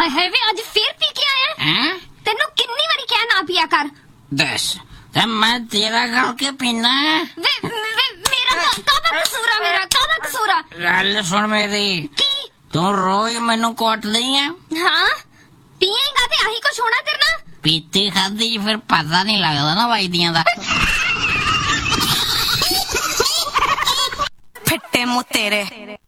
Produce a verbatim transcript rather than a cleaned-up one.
ਹਾਏ ਹਾਏ ਵੇ ਅੱਜ ਫੇਰ ਪੀ ਕੇ ਆਇਆ हैं? ਤੈਨੂੰ ਕਿੰਨੀ ਵਾਰੀ ਕਿਹਾ ਨਾ ਪੀਆ ਕਰ दस तो मैं तेरा करके पीना है। ਵੇ ਵੇ ਮੇਰਾ ਕਾਹਦਾ ਕਸੂਰ ਆ ਮੇਰਾ ਕਾਹਦਾ ਕਸੂਰ ਆ गल सुन मेरी, ਕੀ तू रोज मैनू कुटदी है। ਹਾਂ ਪੀਏਗਾ ਤੇ ਆਹੀ ਕੁਛ ਹੋਣਾ ਤੇਰੇ ਨਾਲ पीती खादी फिर पता नहीं लगता ना वजदियां दा। ਫਿੱਟੇ ਮੂੰਹ ਤੇਰੇ।